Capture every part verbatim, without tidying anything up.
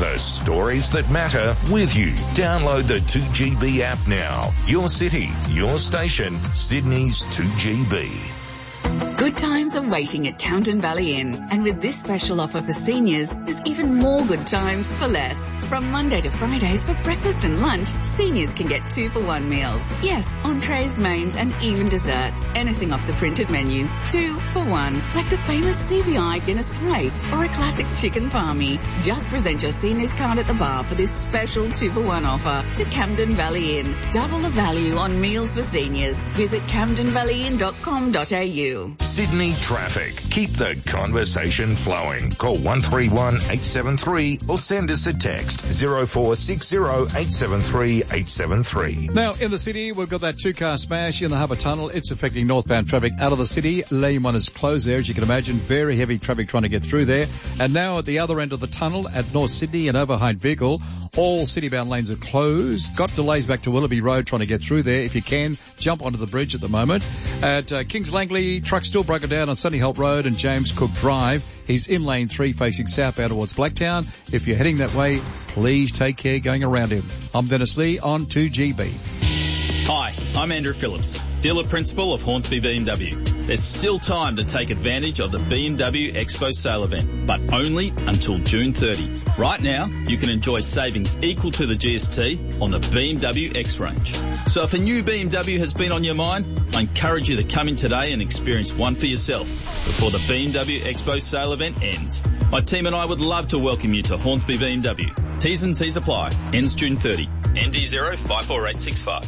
The stories that matter with you. Download the two G B app now. Your city, your station, Sydney's two G B. Good times are waiting at Camden Valley Inn, and with this special offer for seniors, there's even more good times for less. From Monday to Fridays for breakfast and lunch, seniors can get two for one meals. Yes, entrees, mains and even desserts. Anything off the printed menu. Two for one. Like the famous C V I Guinness Pie or a classic chicken palmy. Just present your seniors card at the bar for this special two for one offer to Camden Valley Inn. Double the value on meals for seniors. Visit camden valley inn dot com dot a u. Sydney traffic. Keep the conversation flowing. Call one three one, eight seven three or send us a text zero four six zero, eight seven three, eight seven three. Now, in the city, we've got that two-car smash in the Harbour Tunnel. It's affecting northbound traffic out of the city. Lane one is closed there, as you can imagine. Very heavy traffic trying to get through there. And now at the other end of the tunnel at North Sydney, an overhyped vehicle. All city-bound lanes are closed. Got delays back to Willoughby Road trying to get through there. If you can, jump onto the bridge at the moment. At uh, Kings Langley, truck still broken down on Sunny Holt Road and James Cook Drive. He's in lane three facing southbound towards Blacktown. If you're heading that way, please take care going around him. I'm Dennis Lee on two G B. Hi, I'm Andrew Phillips, dealer principal of Hornsby B M W. There's still time to take advantage of the B M W Expo sale event, but only until June thirtieth. Right now, you can enjoy savings equal to the G S T on the B M W X range. So if a new B M W has been on your mind, I encourage you to come in today and experience one for yourself before the B M W Expo sale event ends. My team and I would love to welcome you to Hornsby B M W. T's and C's apply. Ends June thirtieth. N D zero five four eight six five.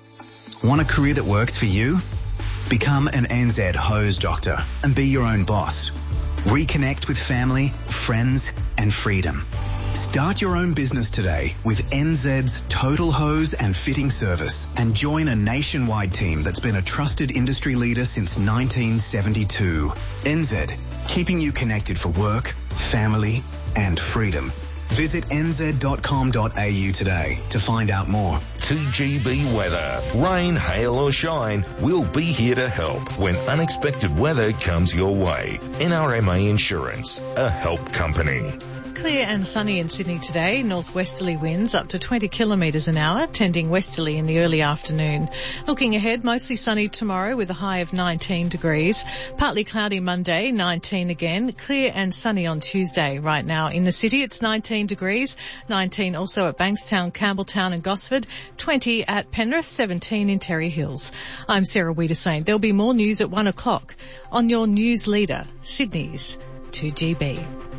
Want a career that works for you? Become an N Z hose doctor and be your own boss. Reconnect with family, friends and freedom. Start your own business today with N Z's Total Hose and Fitting Service and join a nationwide team that's been a trusted industry leader since nineteen seventy-two. N Z, keeping you connected for work, family and freedom. Visit n z dot com dot a u today to find out more. two G B weather. Rain, hail or shine, we'll be here to help when unexpected weather comes your way. N R M A Insurance, a help company. Clear and sunny in Sydney today. Northwesterly winds up to twenty kilometres an hour, tending westerly in the early afternoon. Looking ahead, mostly sunny tomorrow with a high of nineteen degrees. Partly cloudy Monday, nineteen again. Clear and sunny on Tuesday. Right now in the city, it's nineteen degrees. nineteen also at Bankstown, Campbelltown and Gosford. twenty at Penrith, seventeen in Terry Hills. I'm Sarah Wiedersain. There'll be more news at one o'clock on your news leader, Sydney's two G B.